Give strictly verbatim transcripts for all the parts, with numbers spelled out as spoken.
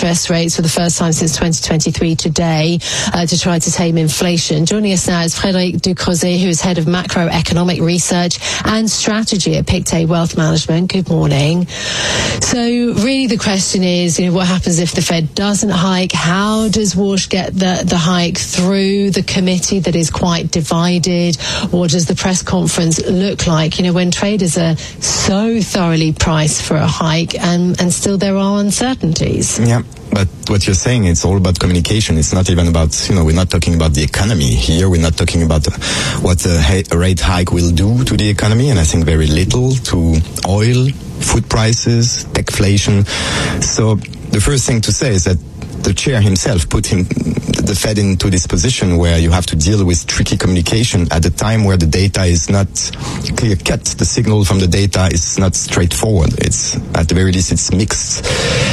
interest rates for the first time since twenty twenty-three today uh, to try to tame inflation. Joining us now is Frédéric Ducrozet, who is head of macroeconomic research and strategy at Pictet Wealth Management. Good morning. So really the question is, you know, what happens if the Fed doesn't hike? How does Walsh get the, the hike through the committee that is quite divided? What does the press conference look like? You know, when traders are so thoroughly priced for a hike and, and still there are uncertainties. Yeah. But what you're saying, it's all about communication. It's not even about, you know, we're not talking about the economy here. We're not talking about what a rate hike will do to the economy. And I think very little to oil, food prices, techflation. So the first thing to say is that the chair himself put him, the Fed into this position where you have to deal with tricky communication at a time where the data is not clear cut. The signal from the data is not straightforward. It's, at the very least, it's mixed.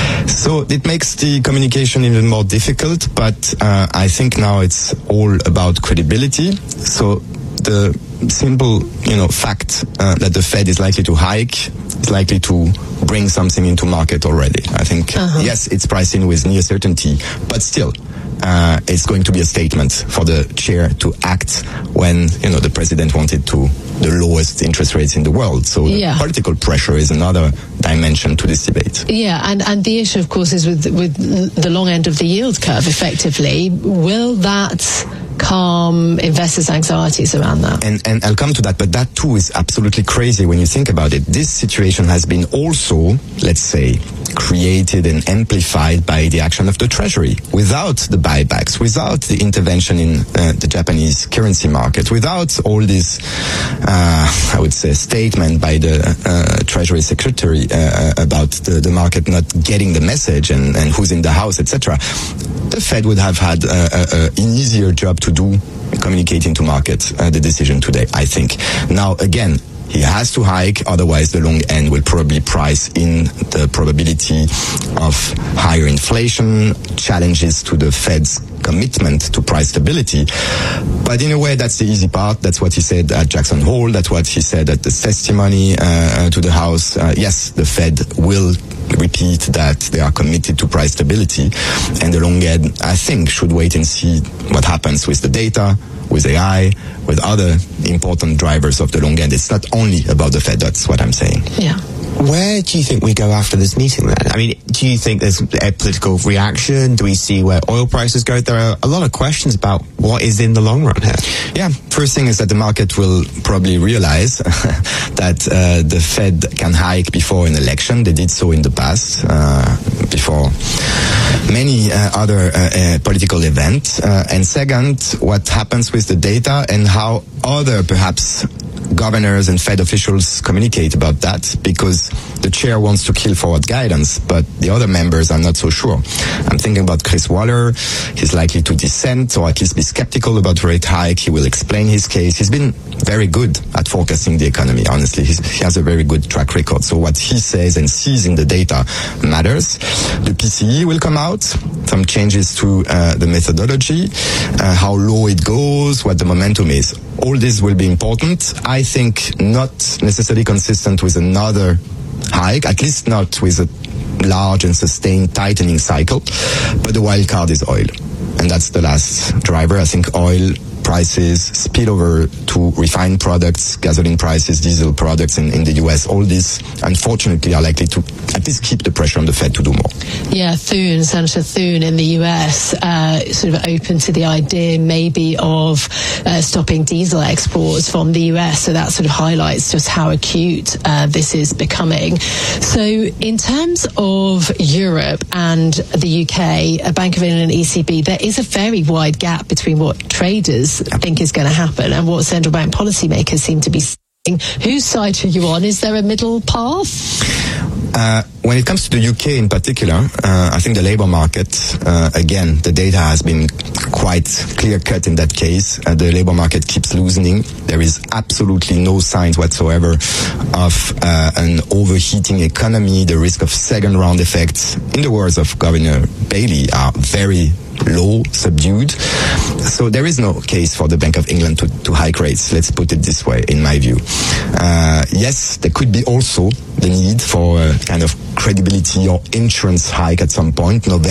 So it makes the communication even more difficult, but uh, I think now it's all about credibility. So the simple, you know, fact uh, that the Fed is likely to hike is likely to bring something into market already. I think, uh-huh. yes, it's priced in with near certainty, but still, uh, it's going to be a statement for the chair to act when, you know, the president wanted to the lowest interest rates in the world. So yeah. the political pressure is another dimension to this debate. Yeah, and, and the issue, of course, is with, with the long end of the yield curve, effectively. Will that calm investors' anxieties around that? And, and I'll come to that, but that too is absolutely crazy when you think about it. This situation has been also, let's say, created and amplified by the action of the Treasury. Without the buybacks, without the intervention in uh, the Japanese currency market, without all this, uh, I would say, statement by the uh, Treasury Secretary uh, about the, the market not getting the message and, and who's in the house, et cetera, the Fed would have had uh, uh, an easier job to do communicating to market uh, the decision today, I think. Now, again, he has to hike, otherwise the long end will probably price in the probability of higher inflation, challenges to the Fed's commitment to price stability. But in a way, that's the easy part. That's what he said at Jackson Hole. That's what he said at the testimony uh, to the House. Uh, yes, the Fed will repeat that they are committed to price stability. And the long end, I think, should wait and see what happens with the data, with A I, with other important drivers of the long end. It's not only about the Fed, that's what I'm saying. Yeah. Where do you think we go after this meeting then? I mean, do you think there's a political reaction? Do we see where oil prices go? There are a lot of questions about what is in the long run here. Yeah, first thing is that the market will probably realize that uh, the Fed can hike before an election. They did so in the past, uh, before many uh, other uh, uh, political events. Uh, and second, what happens with the data and how other, perhaps, governors and Fed officials communicate about that, because the chair wants to kill forward guidance, but the other members are not so sure. I'm thinking about Chris Waller. He's likely to dissent or at least be skeptical about rate hike. He will explain his case. He's been very good at forecasting the economy, honestly. He's, he has a very good track record. So what he says and sees in the data matters. The P C E will come out, some changes to uh, the methodology, uh, how low it goes, what the momentum is. All this will be important. I think not necessarily consistent with another hike, at least not with a large and sustained tightening cycle. But the wild card is oil. And that's the last driver. I think oil prices spill over to refined products, gasoline prices, diesel products in, in the U S. All these, unfortunately, are likely to at least keep the pressure on the Fed to do more. Yeah, Thune, Senator Thune in the U S, uh, sort of open to the idea maybe of uh, stopping diesel exports from the U S. So that sort of highlights just how acute uh, this is becoming. So in terms of Europe and the U K, uh, Bank of England and E C B, there is a very wide gap between what traders think is going to happen and what central bank policymakers seem to be saying. Whose side are you on? Is there a middle path? Uh, when it comes to the U K in particular, uh, I think the labour market, uh, again, the data has been quite clear-cut in that case. Uh, the labour market keeps loosening. There is absolutely no signs whatsoever of uh, an overheating economy. The risk of second-round effects, in the words of Governor Bailey, are very low, subdued. So there is no case for the Bank of England to, to hike rates. Let's put it this way, in my view. Uh, yes, there could be also the need for a kind of credibility or insurance hike at some point. No